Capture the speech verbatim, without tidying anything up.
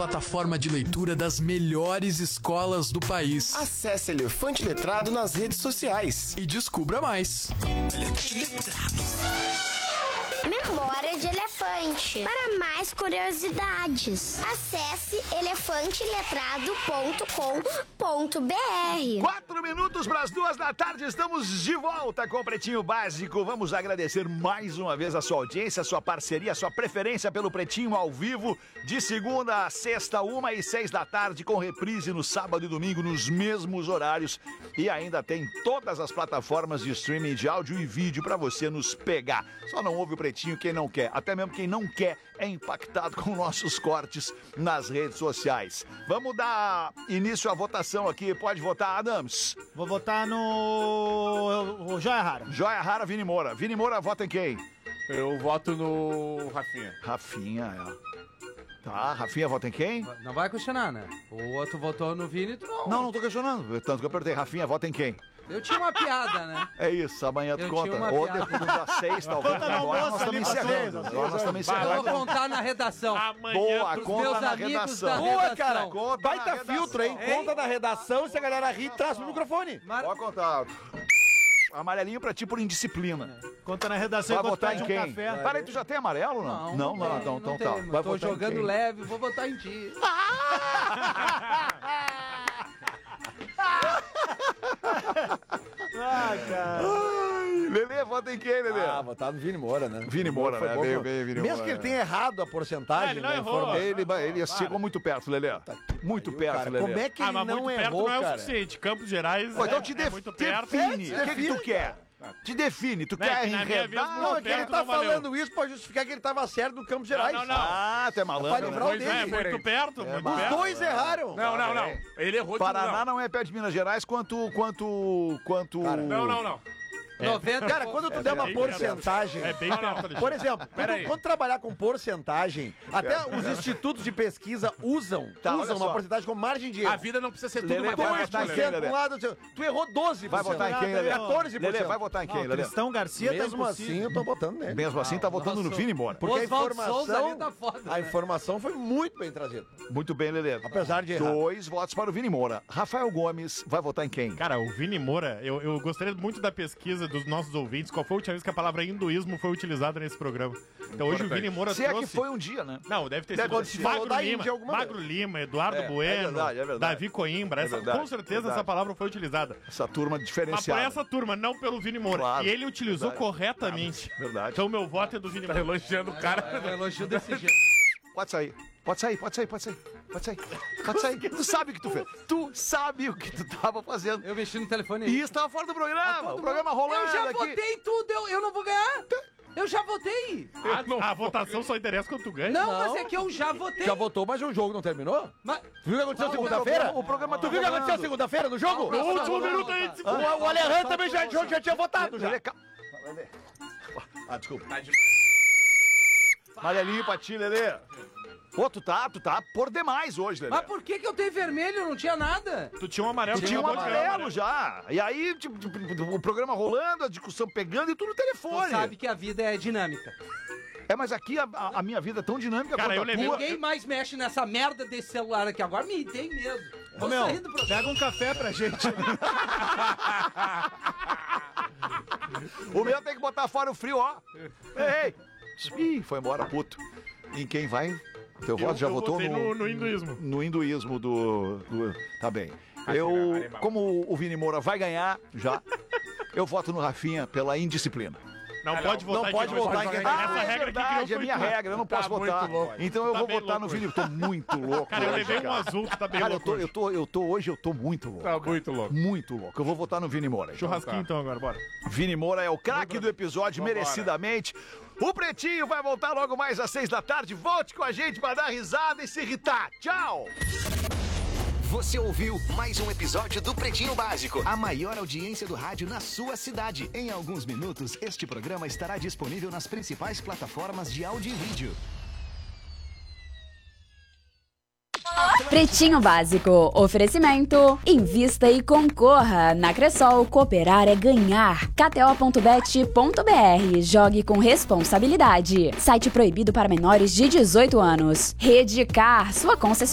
plataforma de leitura das melhores escolas do país. Acesse Elefante Letrado nas redes sociais e descubra mais. Memória de Elefante. Para mais curiosidades, acesse elefante letrado ponto com ponto b r. Quatro minutos para as duas da tarde, estamos de volta com o Pretinho Básico. Vamos agradecer mais uma vez a sua audiência, a sua parceria, a sua preferência pelo Pretinho ao vivo, de segunda a sexta, uma e seis da tarde, com reprise no sábado e domingo, nos mesmos horários. E ainda tem todas as plataformas de streaming de áudio e vídeo para você nos pegar. Só não ouve o Pretinho quem não quer, até mesmo quem não quer é impactado com nossos cortes nas redes sociais. Vamos dar início à votação aqui, pode votar, Adams? Vou votar no... o Joia Rara. Joia Rara, Vini Moura. Vini Moura, vota em quem? Eu voto no Rafinha. Rafinha, é. Tá, Rafinha vota em quem? Não vai questionar, né? O outro votou no Vini, tu não. Não, não tô questionando, tanto que eu perguntei. Rafinha, vota em quem? Eu tinha uma piada, né? É isso, amanhã tu Eu conta. tinha uma Ou piada. depois das seis, talvez. Conta no Agora nós almoço estamos ali pra encerrando. seis, Agora nós estamos Eu encerrando. vou contar na redação. Boa, Os conta meus na amigos redação. da Boa, redação. cara. Conta Baita na redação. filtro, hein? Hein? Conta da redação, se a galera rir, traz pro microfone. Mar... Pode contar. Amarelinho pra ti por indisciplina. Conta na redação Vai enquanto votar pede em um quem? café. Para aí, tu já tem amarelo, não? Não, não, então, então tá. Vai Vai Tô votar em jogando quem? leve, vou votar em ti. Ah, cara. Ai, Lelê, vota em quem, Lelê? Ah, votar no Vini Moura, né? Vini Moura, Foi né? bom, Veio foi- bem, Vini Mesmo Moura. que ele tenha errado a porcentagem, Ah, ele não né, errou. informa- Ele, ele chegou muito perto, Lelê. Muito perto, Cara, Lelê. como é que Ah, ele mas não muito perto errou, não é o cara? suficiente. Campos Gerais Pô, então é, te é def- muito perto. define. É, O que, que tu quer? Te define. Tu Né, quer que na minha vez enredar? não Não, é que ele perto tá não valeu. falando isso pra justificar que ele tava certo no Campos Gerais. não, não. Ah, tu é Pra malandro. livrar o né? Pois é, dele. muito perto, muito Os perto. dois erraram. Não, não, não. Ele errou de Paraná não. não é perto de Minas Gerais quanto... quanto, quanto... Cara, Não, não, não. noventa Cara, quando tu der uma bem porcentagem... É bem perto, Alexandre. Por exemplo, Pera quando, aí. quando trabalhar com porcentagem, até os institutos de pesquisa usam, Tá, olha usam só. uma porcentagem como margem de erro. A vida não precisa ser tudo Lelê, vai matemática, votar em Lelê. quem, Lelê? Um lado, tu errou doze por cento. Vai votar em quem, Lelê? quatorze por cento. Lelê, vai votar em quem, Não, Lelê? Cristão Garcia tá Mesmo assim, impossível. eu tô votando nele. Mesmo assim, tá votando no nossa. Vini Moura. Porque a Oswaldo Souza informação, ali tá foda, a né? informação foi muito bem trazida. Muito bem, Lelê. Apesar de errar. Dois votos para o Vini Moura. Rafael Gomes vai votar em quem? Cara, o Vini Moura, eu, eu gostaria muito da pesquisa dos nossos ouvintes. Qual foi a última vez que a palavra hinduísmo foi utilizada nesse programa? Então hoje o Vini Moura Se é trouxe... que foi um dia, né? Não, deve ter Deve sido ter sido. Falou Magro da Lima, Índia alguma Magro Lima, Eduardo É, é Bueno, verdade, é verdade. Davi Coimbra. É Essa- verdade, com certeza verdade. essa palavra foi utilizada. Essa turma Mas por diferenciada. essa turma, não pelo Vini Moura. Claro, E ele utilizou verdade. corretamente. Verdade. Então meu voto é do Vini Moura. Tá elogiando o cara. É um elogio desse jeito. Pode sair. Pode sair, pode sair, pode sair. Pode sair. Pode sair. Tu sabe o que tu fez. Tu sabe o que tu tava fazendo. Eu mexi no telefone. E isso tava fora do programa. O programa rolando Eu já aqui. votei tudo, eu, eu não vou ganhar. Eu já votei. A, a votação só interessa quando tu ganha. Não, mas é que eu já votei. Já votou, mas o jogo não terminou? Mas... Tu viu o que aconteceu O segunda-feira? programa- O programa tá Tu viu o que aconteceu rolando. segunda-feira no jogo? No último minuto a gente se O, o Alejandro também já, já, já tinha votado já. Lelê, cal- Lelê. Ah, desculpa. Amarelinho pra ti, Lelê. Pô, tu tá, tu tá por demais hoje, Lelê. Mas por que que eu tenho vermelho? Eu não tinha nada. Tu tinha um amarelo. Tu tinha um acabou de ganhar amarelo já. E aí, tipo, tipo, o programa rolando, a discussão pegando e tudo no Tu telefone. sabe que a vida é dinâmica. É, mas aqui a, a- a minha vida é tão dinâmica Cara, quanto eu a levei- tua. Ninguém mais mexe nessa merda desse celular aqui agora. Me tem mesmo. Ô, Vou meu, sair do programa. pega um café pra gente. O meu tem que botar fora o frio, ó. Ei, ei. Ih, foi embora, puto. Em quem vai? Teu voto já eu votou votei no, no, no hinduísmo. no hinduísmo do, do... Tá bem. Eu, como o Vini Moura vai ganhar já, eu voto no Rafinha pela indisciplina. Não, pode votar não em pode quem votar em quem- Essa Ah, é regra que verdade, criou é foi minha tu. regra, eu não posso Tá votar. muito louco. Então eu Tá vou bem votar no louco Vini, eu tô muito louco. Cara, eu hoje, levei um cara. azul, tu tá bem Cara, eu louco. tô, hoje. eu, tô, eu tô, hoje eu tô muito louco. Tá muito louco. Muito louco. Eu vou votar no Vini Moura. Então. Churrasquinho então agora, bora. Vini Moura é o craque do episódio, Vambora. merecidamente. O Pretinho vai voltar logo mais às seis da tarde. Volte com a gente pra dar risada e se irritar. Tchau! Você ouviu mais um episódio do Pretinho Básico, a maior audiência do rádio na sua cidade. Em alguns minutos, este programa estará disponível nas principais plataformas de áudio e vídeo. Pretinho Básico. Oferecimento. Invista e concorra. Na Cressol, cooperar é ganhar. K T O ponto bet ponto B R. Jogue com responsabilidade. Site proibido para menores de dezoito anos. Rede Car, sua concessionária.